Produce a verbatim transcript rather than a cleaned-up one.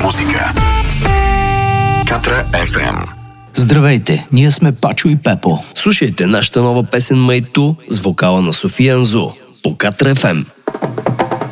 музика. Катра еф ем. Здравейте, ние сме Пачо и Пепо. Слушайте нашата нова песен "Майту" с вокала на София Анзу по Катра еф ем.